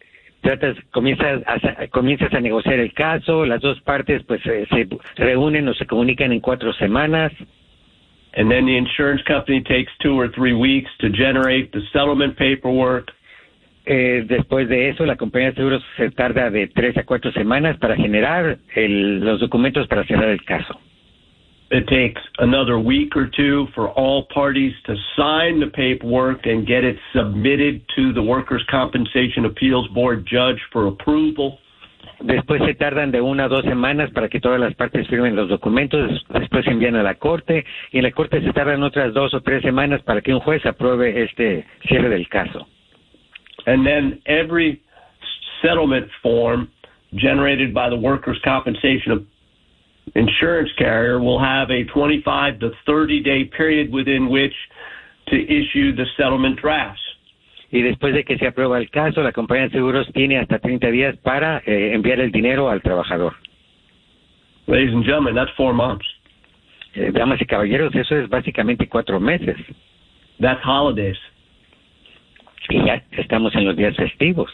Comienzas a negociar el caso, las dos partes pues se reúnen o se comunican en 4 semanas. And then the insurance company takes 2 or 3 weeks to generate the settlement paperwork. Después de eso, la compañía de seguros se tarda de 3 a 4 semanas para generar los documentos para cerrar el caso. It takes another week or 2 for all parties to sign the paperwork and get it submitted to the Workers' Compensation Appeals Board judge for approval. Después se tardan de 1 a 2 semanas para que todas las partes firmen los documentos, después se envían a la corte y en la corte se tardan otras 2 o 3 semanas para que un juez apruebe este cierre del caso. And then every settlement form generated by the Workers' Compensation insurance carrier will have a 25 to 30-day period within which to issue the settlement drafts. Y después de que se aprueba el caso, la compañía de seguros tiene hasta 30 días para enviar el dinero al trabajador. Ladies and gentlemen, that's 4 months. Damas y caballeros, eso es básicamente 4 meses. That's holidays. Y ya estamos en los días festivos.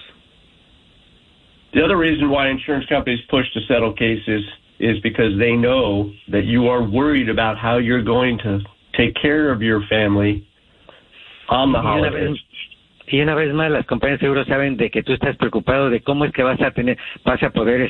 The other reason why insurance companies push to settle cases is because they know that you are worried about how you're going to take care of your family on the holidays. Y una vez más, las compañías de seguros saben de que tú estás preocupado de cómo es que vas a poder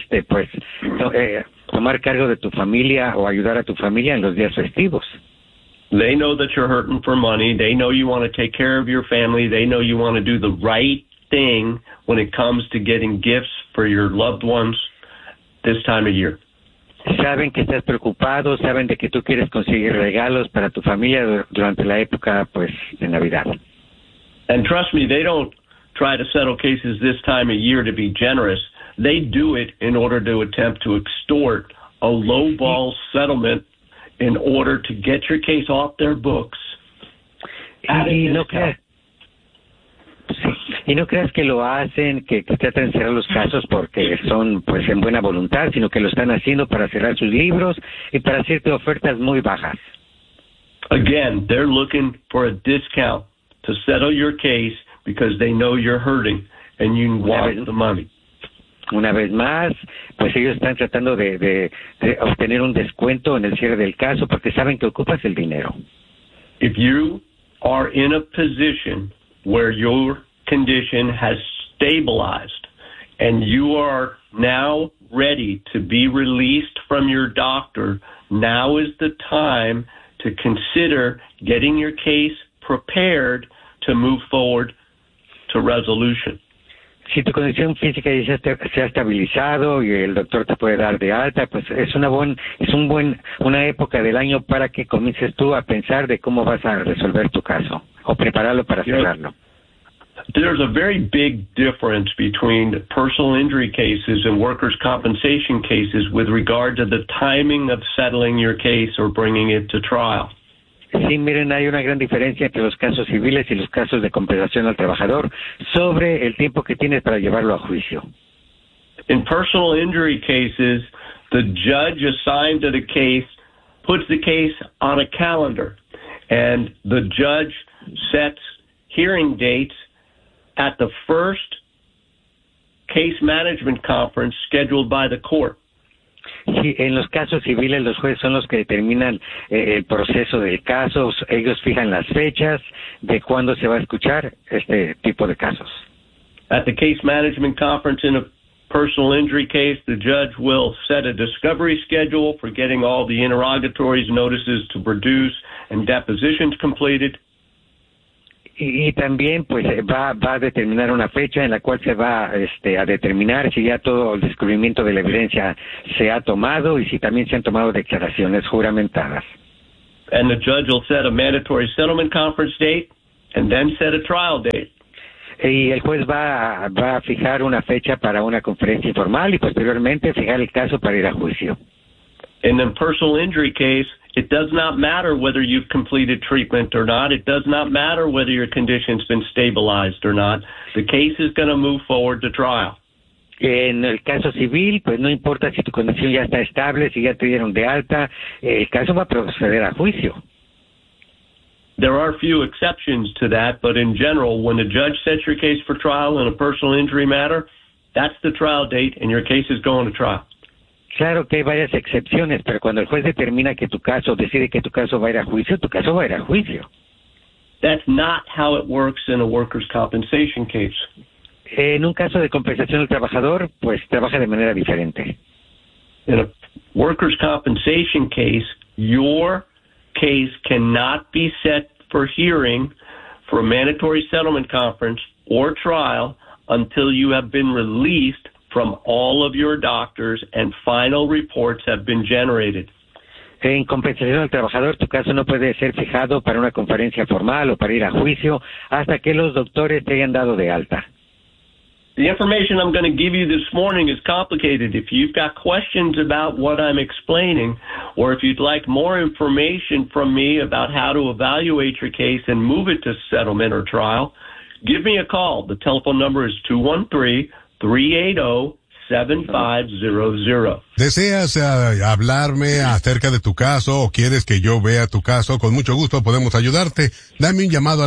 tomar cargo de tu familia o ayudar a tu familia en los días festivos. They know that you're hurting for money. They know you want to take care of your family. They know you want to do the right thing when it comes to getting gifts for your loved ones this time of year. Saben que estás preocupado, saben de que tú quieres conseguir regalos para tu familia durante la época pues de Navidad. And trust me, they don't try to settle cases this time of year to be generous. They do it in order to attempt to extort a lowball settlement in order to get your case off their books. Y no creas que lo hacen, que tratan de cerrar los casos porque son pues en buena voluntad, sino que lo están haciendo para cerrar sus libros y para hacerte ofertas muy bajas. Again, they're looking for a discount to settle your case because they know you're hurting and you want the money. Una vez más, pues ellos están tratando de obtener un descuento en el cierre del caso porque saben que ocupas el dinero. If you are in a position where your condition has stabilized and you are now ready to be released from your doctor, now is the time to consider getting your case prepared to move forward to resolution. Si tu condición física ya se ha estabilizado y el doctor te puede dar de alta, pues es una época del año para que comiences tú a pensar de cómo vas a resolver tu caso o prepararlo para cerrarlo. There's a very big difference between personal injury cases and workers' compensation cases with regard to the timing of settling your case or bringing it to trial. Sí, miren, hay una gran diferencia entre los casos civiles y los casos de compensación al trabajador sobre el tiempo que tienes para llevarlo a juicio. In personal injury cases, the judge assigned to the case puts the case on a calendar, and the judge sets hearing dates at the first case management conference scheduled by the court. Sí, en los casos civiles los jueces son los que determinan el proceso del caso, ellos fijan las fechas de cuándo se va a escuchar este tipo de casos. At the case management conference in a personal injury case, the judge will set a discovery schedule for getting all the interrogatories, notices to produce, and depositions completed. Y también pues va a determinar una fecha en la cual se va a determinar si ya todo el descubrimiento de la evidencia se ha tomado y si también se han tomado declaraciones juramentadas. And the judge will set a mandatory settlement conference date and then set a trial date. Y el juez va a fijar una fecha para una conferencia informal y posteriormente fijar el caso para ir a juicio. In the personal injury case, it does not matter whether you've completed treatment or not. It does not matter whether your condition's been stabilized or not. The case is going to move forward to trial. En el caso civil, pues no importa si tu condición ya está estable, si ya te dieron de alta, el caso va a proceder a juicio. There are few exceptions to that, but in general, when the judge sets your case for trial in a personal injury matter, that's the trial date and your case is going to trial. Claro que hay varias excepciones, pero cuando el juez determina que tu caso, decide que tu caso va a ir a juicio, tu caso va a ir a juicio. That's not how it works in a workers' compensation case. En un caso de compensación del trabajador, pues trabaja de manera diferente. In a workers' compensation case, your case cannot be set for hearing for a mandatory settlement conference or trial until you have been released from all of your doctors and final reports have been generated. En compensación al trabajador, tu caso no puede ser fijado para una conferencia formal o para ir a juicio hasta que los doctores te hayan dado de alta. The information I'm going to give you this morning is complicated. If you've got questions about what I'm explaining, or if you'd like more information from me about how to evaluate your case and move it to settlement or trial, give me a call. The telephone number is 213-380-7500. ¿Deseas hablarme acerca de tu caso o quieres que yo vea tu caso? Con mucho gusto podemos ayudarte. Dame un llamado al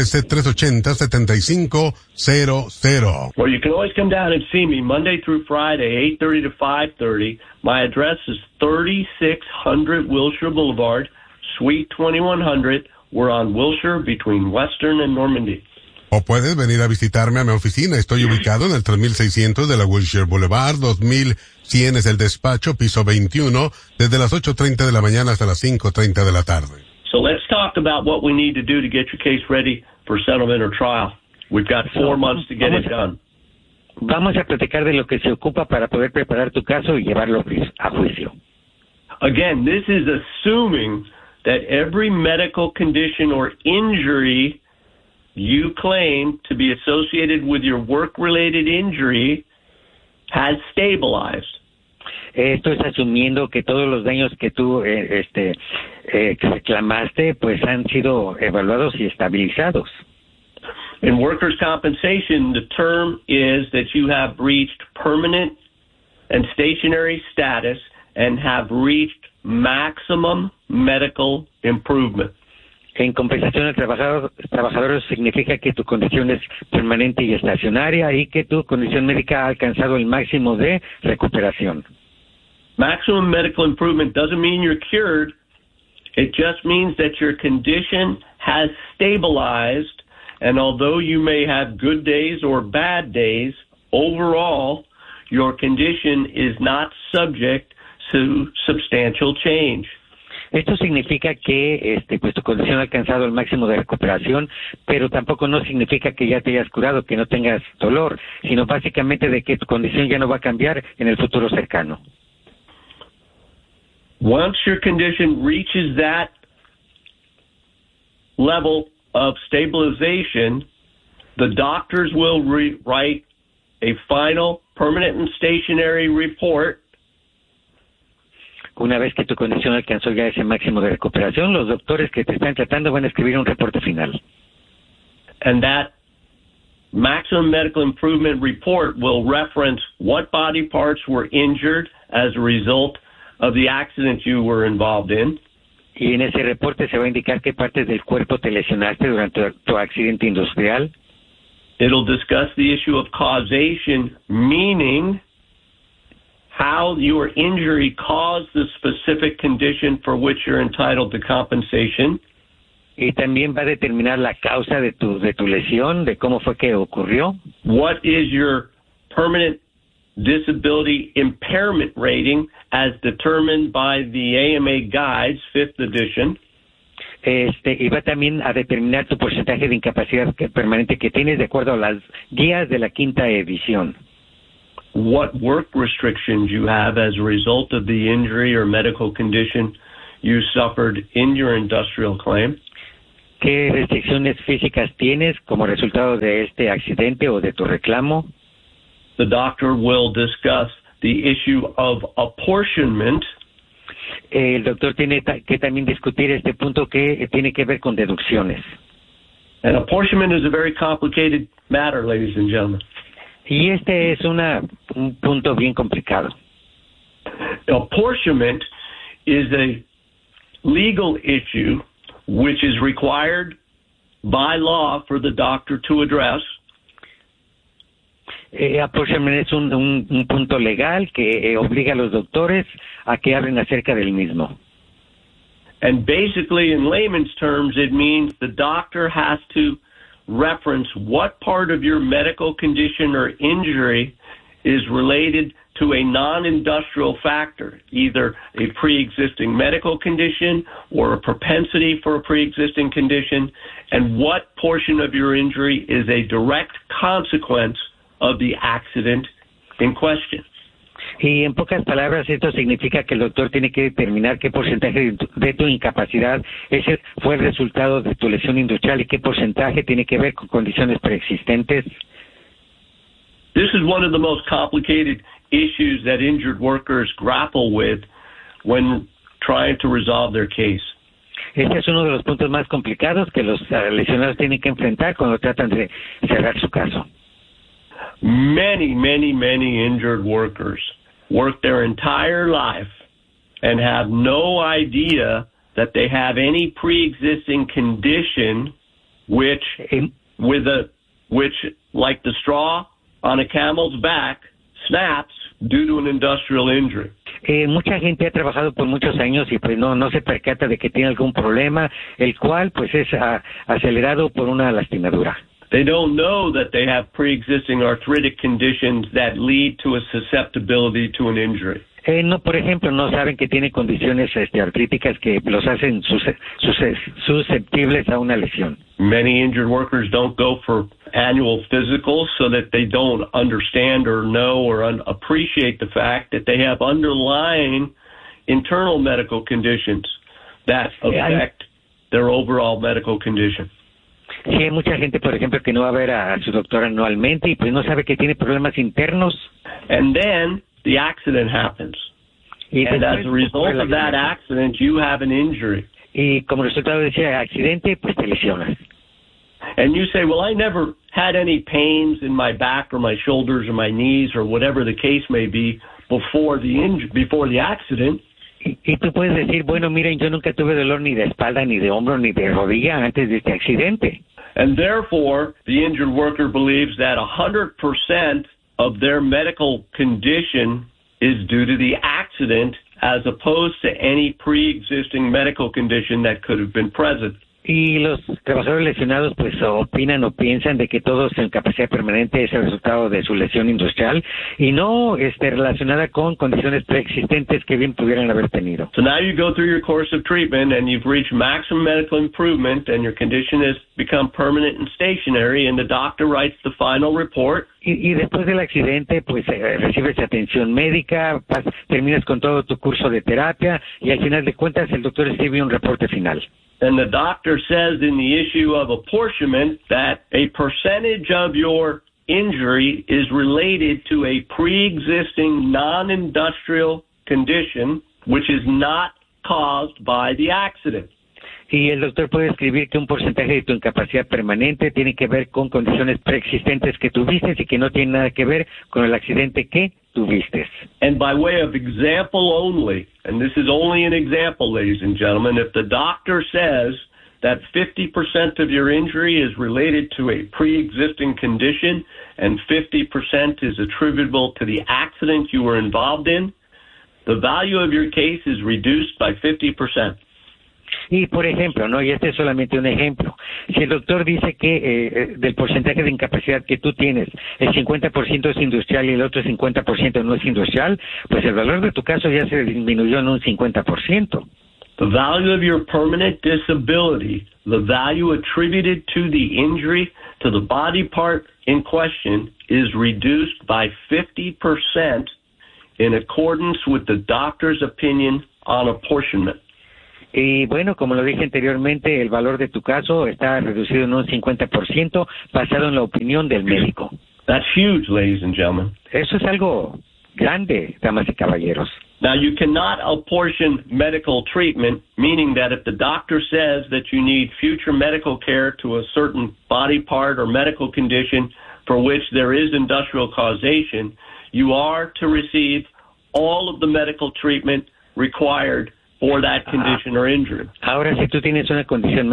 213-380-7500. Well, you can always come down and see me Monday through Friday, 8:30 to 5:30. My address is 3600 Wilshire Boulevard, Suite 2100. We're on Wilshire between Western and Normandy. O puedes venir a visitarme a mi oficina. Estoy ubicado en el 3600 de la Wilshire Boulevard, 2100 es el despacho, piso 21, desde las 8:30 de la mañana hasta las 5:30 de la tarde. So let's talk about what we need to do to get your case ready for settlement or trial. We've got 4 months to get it done. Vamos a platicar de lo que se ocupa para poder preparar tu caso y llevarlo a juicio. Again, this is assuming that every medical condition or injury you claim to be associated with your work-related injury has stabilized. Esto es asumiendo que todos los daños que tú reclamaste pues han sido evaluados y estabilizados. In workers' compensation, the term is that you have reached permanent and stationary status and have reached maximum medical improvement. En compensación al trabajador significa que tu condición es permanente y estacionaria y que tu condición médica ha alcanzado el máximo de recuperación. Maximum medical improvement doesn't mean you're cured. It just means that your condition has stabilized, and although you may have good days or bad days, overall, your condition is not subject to substantial change. Esto significa que pues tu condición ha alcanzado el máximo de recuperación, pero tampoco no significa que ya te hayas curado, que no tengas dolor, sino básicamente de que tu condición ya no va a cambiar en el futuro cercano. Once your condition reaches that level of stabilization, the doctors will write a final permanent and stationary report. Una vez que tu condición alcanzó ya ese máximo de recuperación, los doctores que te están tratando van a escribir un reporte final. And that maximum medical improvement report will reference what body parts were injured as a result of the accident you were involved in. Y en ese reporte se va a indicar qué partes del cuerpo te lesionaste durante tu accidente industrial. It'll discuss the issue of causation, meaning how your injury caused the specific condition for which you're entitled to compensation. Y también va a determinar la causa de tu lesión, de cómo fue que ocurrió. What is your permanent disability impairment rating as determined by the AMA Guides, 5th edition. Iba también a determinar tu porcentaje de incapacidad permanente que tienes de acuerdo a las guías de la 5ª edición. What work restrictions you have as a result of the injury or medical condition you suffered in your industrial claim. ¿Qué restricciones físicas tienes como resultado de este accidente o de tu reclamo? The doctor will discuss the issue of apportionment. El doctor tiene que también discutir este punto que tiene que ver con deducciones. And apportionment is a very complicated matter, ladies and gentlemen. Y este es un punto bien complicado. Apportionment is a legal issue which is required by law for the doctor to address. Apportionment es un punto legal que obliga a los doctores a que hablen acerca del mismo. And basically, in layman's terms, it means the doctor has to reference what part of your medical condition or injury is related to a non-industrial factor, either a pre-existing medical condition or a propensity for a pre-existing condition, and what portion of your injury is a direct consequence of the accident in question. Y en pocas palabras, esto significa que el doctor tiene que determinar qué porcentaje de tu incapacidad ese fue el resultado de tu lesión industrial y qué porcentaje tiene que ver con condiciones preexistentes. This is one of the most complicated issues that injured workers grapple with when trying to resolve their case. Este es uno de los puntos más complicados que los lesionados tienen que enfrentar cuando tratan de cerrar su caso. Many injured workers work their entire life and have no idea that they have any pre-existing condition which like the straw on a camel's back snaps due to an industrial injury. Mucha gente ha trabajado por muchos años y pues no se percata de que tiene algún problema, el cual pues es acelerado por una lastimadura. They don't know that they have pre-existing arthritic conditions that lead to a susceptibility to an injury. Por ejemplo, no saben que tiene condiciones artríticas que los hacen susceptibles a una lesión. Many injured workers don't go for annual physicals so that they don't understand or know or appreciate the fact that they have underlying internal medical conditions that affect their overall medical condition. Sí, hay mucha gente, por ejemplo, que no va a ver a su doctor anualmente y pues no sabe que tiene problemas internos. And then the accident happens. And as a result of that accident, you have an injury. Y como resultado de ese accidente, pues te lesionas. And you say, well, I never had any pains in my back or my shoulders or my knees or whatever the case may be before the accident. Y tú puedes decir, bueno, miren, yo nunca tuve dolor ni de espalda, ni de hombro, ni de rodilla antes de este accidente. And therefore, the injured worker believes that 100% of their medical condition is due to the accident as opposed to any pre-existing medical condition that could have been present. Y los trabajadores lesionados pues opinan o piensan de que todo su incapacidad permanente es el resultado de su lesión industrial y no relacionada con condiciones preexistentes que bien pudieran haber tenido. So now you go through your course of treatment and you've reached maximum medical improvement and your condition has become permanent and stationary and the doctor writes the final report. Y después del accidente pues recibes atención médica, terminas con todo tu curso de terapia y al final de cuentas el doctor escribe un reporte final. And the doctor says in the issue of apportionment that a percentage of your injury is related to a pre-existing non-industrial condition which is not caused by the accident. Y el doctor puede escribir que un porcentaje de tu incapacidad permanente tiene que ver con condiciones preexistentes que tuviste y que no tiene nada que ver con el accidente que tuviste. And by way of example only, and this is only an example, ladies and gentlemen, if the doctor says that 50% of your injury is related to a pre-existing condition and 50% is attributable to the accident you were involved in, the value of your case is reduced by 50%. Y, por ejemplo, ¿no? Y este es solamente un ejemplo. Si el doctor dice que del porcentaje de incapacidad que tú tienes, el 50% es industrial y el otro 50% no es industrial, pues el valor de tu caso ya se disminuyó en un 50%. The value of your permanent disability, the value attributed to the injury to the body part in question, is reduced by 50% in accordance with the doctor's opinion on apportionment. Y bueno, como lo dije anteriormente, el valor de tu caso está reducido en un 50% basado en la opinión del médico. That's huge, ladies and gentlemen. Eso es algo grande, damas y caballeros. Now, you cannot apportion medical treatment, meaning that if the doctor says that you need future medical care to a certain body part or medical condition for which there is industrial causation, you are to receive all of the medical treatment required for that condition or injury. Ahora, si tú tienes una condición